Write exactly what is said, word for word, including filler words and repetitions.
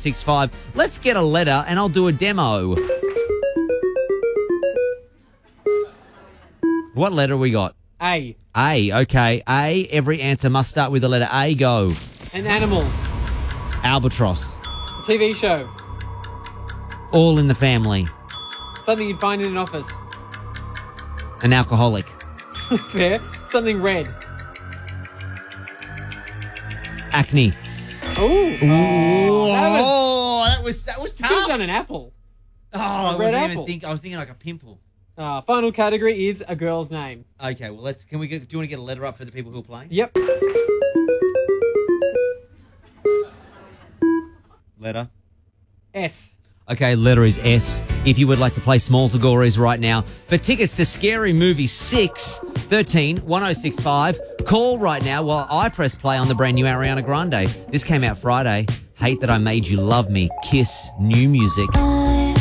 six five. Let's get a letter and I'll do a demo. What letter we got? A. A, okay. A, every answer must start with the letter A. Go. An animal. Albatross. A T V show. All in the Family. Something you'd find in an office. An alcoholic. Fair. Something red. Acne. Ooh. Oh, that was, Oh, that was that was you could have tough. done an apple. Oh, I red wasn't even apple. think. I was thinking like a pimple. Uh, final category is a girl's name. Okay, well let's. Can we? Get, do you want to get a letter up for the people who are playing? Yep. Letter. S. Okay, letter is S. If you would like to play Smalls Agoras right now for tickets to Scary Movie six, thirteen one oh six five, call right now while I press play on the brand new Ariana Grande. This came out Friday. Hate That I Made You Love Me. Kiss. New music.